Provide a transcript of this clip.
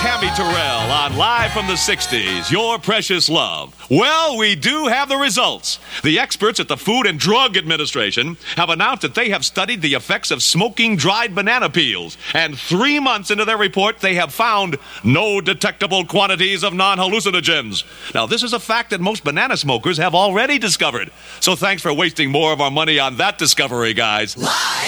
Tammy Terrell on Live from the 60s, Your Precious Love. Well, we do have the results. The experts at the Food and Drug Administration have announced that they have studied the effects of smoking dried banana peels. And 3 months into their report, they have found no detectable quantities of non-hallucinogens. Now, this is a fact that most banana smokers have already discovered. So thanks for wasting more of our money on that discovery, guys.